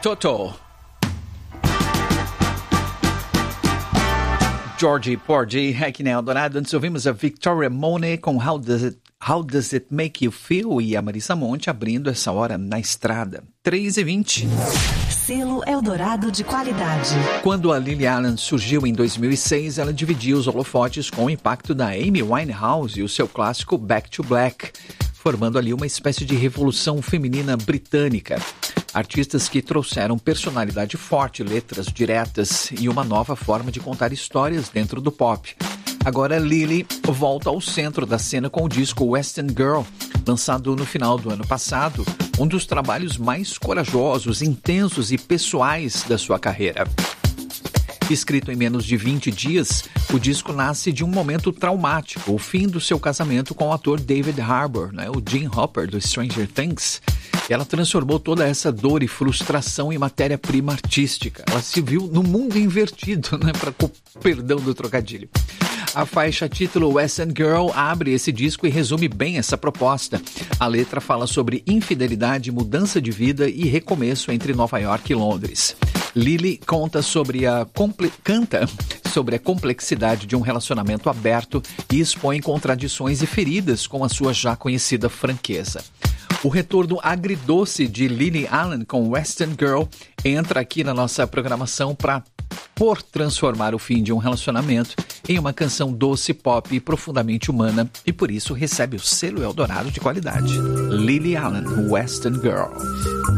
Toto. Georgie Porgy, aqui na Eldorado. Antes ouvimos a Victoria Monet com How Does It Make You Feel? E a Marisa Monte abrindo essa hora na estrada. 3h20. Selo Eldorado de qualidade. Quando a Lily Allen surgiu em 2006, ela dividia os holofotes com o impacto da Amy Winehouse e o seu clássico Back to Black, formando ali uma espécie de revolução feminina britânica. Artistas que trouxeram personalidade forte, letras diretas e uma nova forma de contar histórias dentro do pop. Agora Lily volta ao centro da cena com o disco West End Girl, lançado no final do ano passado, um dos trabalhos mais corajosos, intensos e pessoais da sua carreira. Escrito em menos de 20 dias, o disco nasce de um momento traumático, o fim do seu casamento com o ator David Harbour, o Jim Hopper do Stranger Things. Ela transformou toda essa dor e frustração em matéria-prima artística. Ela se viu no mundo invertido, para perdão do trocadilho. A faixa título West End Girl abre esse disco e resume bem essa proposta. A letra fala sobre infidelidade, mudança de vida e recomeço entre Nova York e Londres. Lily canta sobre a complexidade de um relacionamento aberto e expõe contradições e feridas com a sua já conhecida franqueza. O retorno agridoce de Lily Allen com West End Girl entra aqui na nossa programação para transformar o fim de um relacionamento em uma canção doce, pop e profundamente humana, e por isso recebe o selo Eldorado de qualidade. Lily Allen, West End Girl.